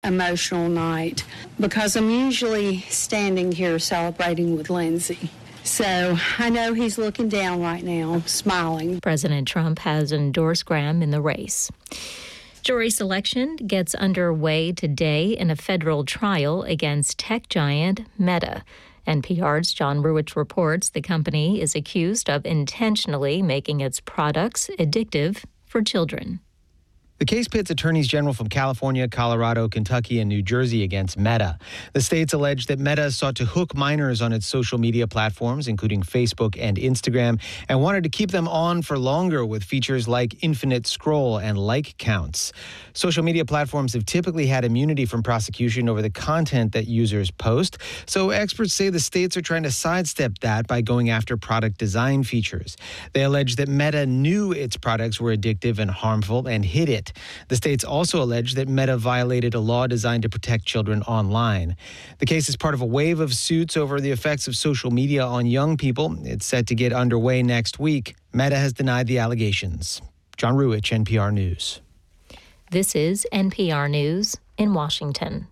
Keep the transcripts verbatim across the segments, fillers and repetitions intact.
emotional night because I'm usually standing here celebrating with Lindsay. So I know he's looking down right now, smiling. President Trump has endorsed Graham in the race. Jury selection gets underway today in a federal trial against tech giant Meta. N P R's John Ruwitch reports the company is accused of intentionally making its products addictive for children. The case pits attorneys general from California, Colorado, Kentucky, and New Jersey against Meta. The states allege that Meta sought to hook minors on its social media platforms, including Facebook and Instagram, and wanted to keep them on for longer with features like infinite scroll and like counts. Social media platforms have typically had immunity from prosecution over the content that users post, so experts say the states are trying to sidestep that by going after product design features. They allege that Meta knew its products were addictive and harmful and hid it. The states also allege that Meta violated a law designed to protect children online. The case is part of a wave of suits over the effects of social media on young people. It's set to get underway next week. Meta has denied the allegations. John Ruwitch, N P R News. This is N P R News in Washington.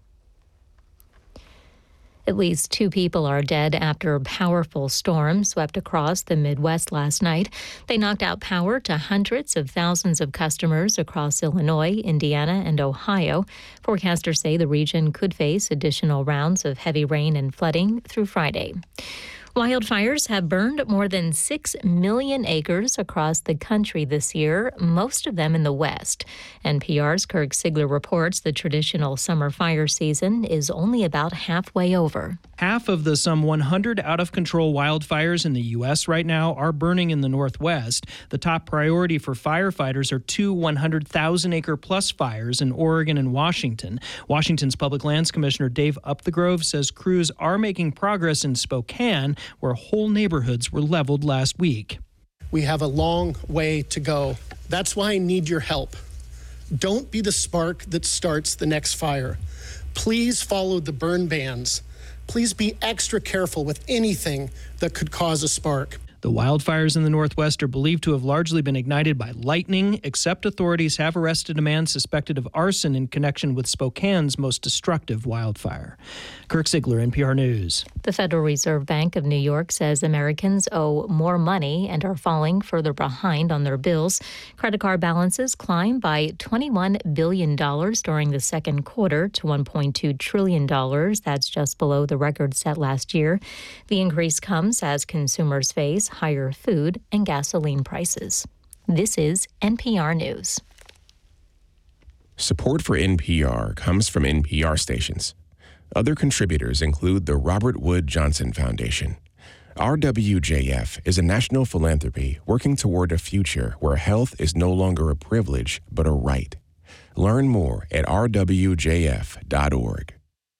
At least two people are dead after a powerful storm swept across the Midwest last night. They knocked out power to hundreds of thousands of customers across Illinois, Indiana, and Ohio. Forecasters say the region could face additional rounds of heavy rain and flooding through Friday. Wildfires have burned more than six million acres across the country this year, most of them in the West. N P R's Kirk Sigler reports the traditional summer fire season is only about halfway over. Half of the some one hundred out-of-control wildfires in the U S right now are burning in the Northwest. The top priority for firefighters are two one hundred thousand acre plus fires in Oregon and Washington. Washington's Public Lands Commissioner Dave Upthegrove says crews are making progress in Spokane, where whole neighborhoods were leveled last week. We have a long way to go. That's why I need your help. Don't be the spark that starts the next fire. Please follow the burn bans. Please be extra careful with anything that could cause a spark. The wildfires in the Northwest are believed to have largely been ignited by lightning, except authorities have arrested a man suspected of arson in connection with Spokane's most destructive wildfire. Kirk Sigler, N P R News. The Federal Reserve Bank of New York says Americans owe more money and are falling further behind on their bills. Credit card balances climbed by twenty-one billion dollars during the second quarter to one point two trillion dollars. That's just below the record set last year. The increase comes as consumers face higher food and gasoline prices. This is N P R News. Support for N P R comes from N P R stations. Other contributors include the Robert Wood Johnson Foundation. R W J F is a national philanthropy working toward a future where health is no longer a privilege but a right. Learn more at r w j f dot org.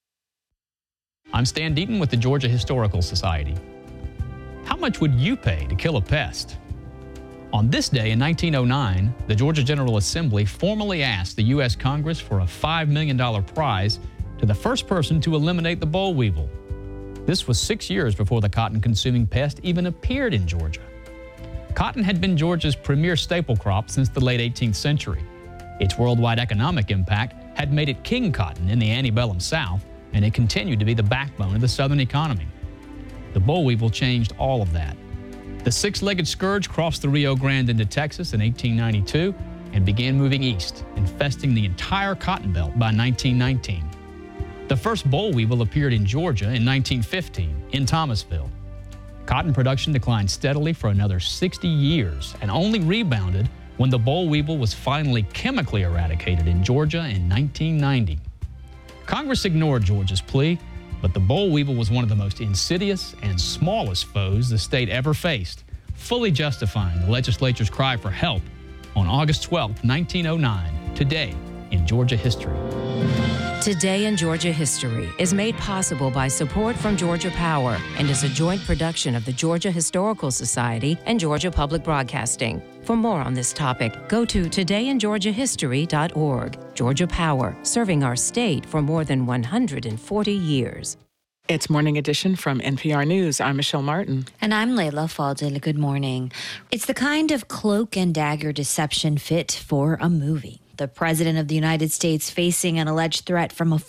I'm Stan Deaton with the Georgia Historical Society. How much would you pay to kill a pest? On this day in nineteen oh nine, the Georgia General Assembly formally asked the U S Congress for a five million dollars prize to the first person to eliminate the boll weevil. This was six years before the cotton-consuming pest even appeared in Georgia. Cotton had been Georgia's premier staple crop since the late eighteenth century. Its worldwide economic impact had made it king cotton in the antebellum South, and it continued to be the backbone of the Southern economy. The boll weevil changed all of that. The six-legged scourge crossed the Rio Grande into Texas in eighteen ninety-two and began moving east, infesting the entire cotton belt by nineteen nineteen. The first boll weevil appeared in Georgia in nineteen fifteen, in Thomasville. Cotton production declined steadily for another sixty years and only rebounded when the boll weevil was finally chemically eradicated in Georgia in nineteen ninety. Congress ignored Georgia's plea, but the boll weevil was one of the most insidious and smallest foes the state ever faced, fully justifying the legislature's cry for help on August twelfth, nineteen oh nine, today in Georgia history. Today in Georgia History is made possible by support from Georgia Power and is a joint production of the Georgia Historical Society and Georgia Public Broadcasting. For more on this topic, go to today in georgia history dot org. Georgia Power, serving our state for more than one hundred forty years. It's Morning Edition from N P R News. I'm Michelle Martin. And I'm Layla Fadil. Good morning. It's the kind of cloak and dagger deception fit for a movie. The president of the United States facing an alleged threat from a